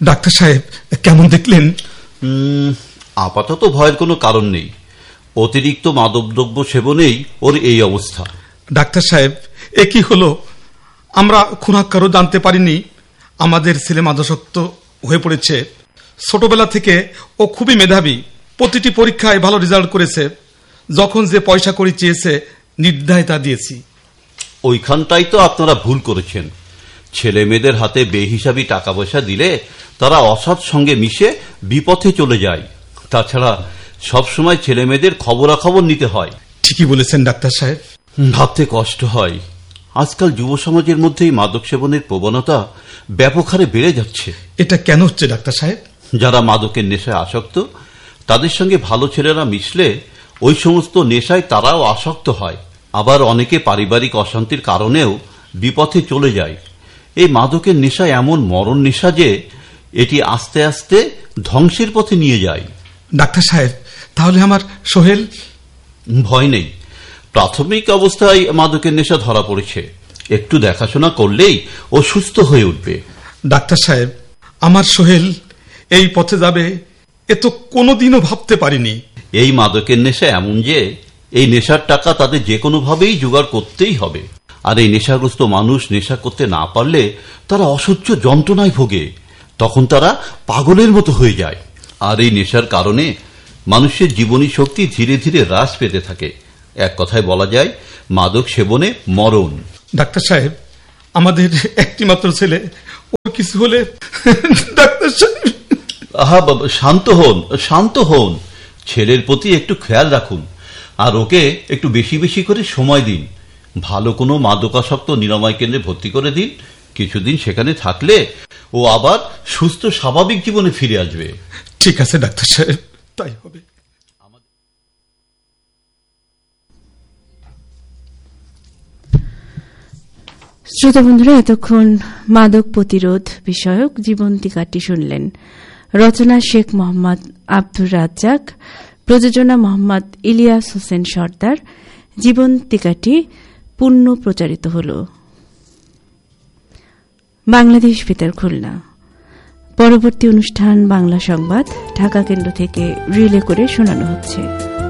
Doctor সাহেব কেমন দেখলেন? আপাতত ভয়ের কোনো কারণ নেই। অতিরিক্ত মাদকদ্রব্য সেবনেই ওর এই অবস্থা। ডাক্তার সাহেব এ কি হলো? আমরা খুনাক্কারও জানতে পারিনি আমাদের ছেলে মাদকাসক্ত হয়ে পড়েছে। ছোটবেলা থেকে ও খুবই মেধাবী, প্রতিটি পরীক্ষায় ভালো রেজাল্ট করেছে। যখন যে পয়সা করি চেয়েছে নির্দ্বিধায় তা দিয়েছি। ওইখানটাই তো আপনারা ভুল করেছেন। ছেলে মেয়েদের হাতে বেহিসাবি টাকা পয়সা দিলে তারা অসৎ সঙ্গে মিশে বিপথে চলে যায়। তাছাড়া সবসময় ছেলে মেয়েদের খবরাখবর নিতে হয়। ঠিকই বলেছেন ডাক্তার সাহেব। ভাবতে কষ্ট হয়, আজকাল যুব সমাজের মধ্যেই মাদক সেবনের প্রবণতা ব্যাপক হারে বেড়ে যাচ্ছে। এটা কেন হচ্ছে ডাক্তার সাহেব? যারা মাদকের নেশায় আসক্ত তাদের সঙ্গে ভালো ছেলেরা মিশলে ওই সমস্ত নেশায় তারাও আসক্ত হয়। আবার অনেকে পারিবারিক অশান্তির কারণেও বিপথে চলে যায়। এই মাদকের নেশা এমন মরণ নেশা যে এটি আস্তে আস্তে ধ্বংসের পথে নিয়ে যায়। ডাক্তার সাহেব তাহলে আমার সোহেল? ভয় নেই, প্রাথমিক অবস্থায় মাদকের নেশা ধরা পড়েছে। একটু দেখাশোনা করলেই ও সুস্থ হয়ে উঠবে। ডাক্তার সাহেব আমার সোহেল এই পথে যাবে এ তো কোনোদিনও ভাবতে পারিনি। এই মাদকের নেশা এমন যে এই নেশার টাকা তাদের যে কোনোভাবেই জোগাড় করতেই হবে। আর এই নেশাগ্রস্ত মানুষ নেশা করতে না পারলে তারা অসহ্য যন্ত্রণায় ভোগে। তখন তারা পাগলের মতো হয়ে যায়। আর এই নেশার কারণে মানুষের জীবনী শক্তি ধীরে ধীরে হ্রাস পেতে থাকে। এক কথায় বলা যায় মাদক সেবনে মরণ। ডাক্তার সাহেব আমাদের একটি মাত্র ছেলে, ওর কিছু হলে ডাক্তার সাহেব। আহা বাবা, শান্ত হন, শান্ত হন। ছেলের প্রতি একটু খেয়াল রাখুন আর ওকে একটু বেশি বেশি করে সময় দিন। ভালো কোনো মাদকাসক্ত নিরাময় কেন্দ্রে ভর্তি করে দিন। কিছুদিন সেখানে থাকলে ও আবার সুস্থ স্বাভাবিক জীবনে ফিরে আসবে। ঠিক আছে ডাক্তার সাহেব, তাই হবে। শ্রোতা বন্ধুরা, এতক্ষণ মাদক প্রতিরোধ বিষয়ক জীবন্তিকাটি শুনলেন। রচনা শেখ মোহাম্মদ আব্দুর রাজ্জাক, প্রযোজনা মোহাম্মদ ইলিয়াস হোসেন সর্দার। জীবন্তিকাটি পুনঃ প্রচারিত হল বাংলাদেশ বেতার খুলনা। পরবর্তী অনুষ্ঠান বাংলা সংবাদ ঢাকা কেন্দ্র থেকে রিলে করে শোনানো হচ্ছে।